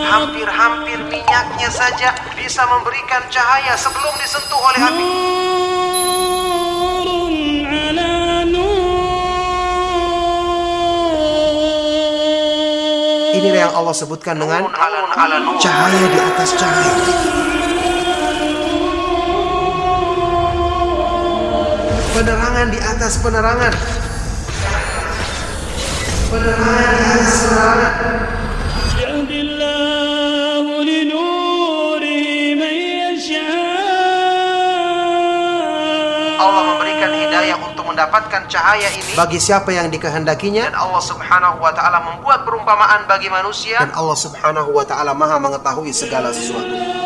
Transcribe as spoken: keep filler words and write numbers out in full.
Hampir-hampir minyaknya saja bisa memberikan cahaya sebelum disentuh oleh api. Ini yang Allah sebutkan dengan cahaya di atas cahaya. Penerangan di atas penerangan. Penerangan di atas penerangan. Allah memberikan hidayah untuk mendapatkan cahaya ini bagi siapa yang dikehendakinya, dan Allah Subhanahu wa taala membuat perumpamaan bagi manusia, dan Allah Subhanahu wa taala Maha mengetahui segala sesuatu.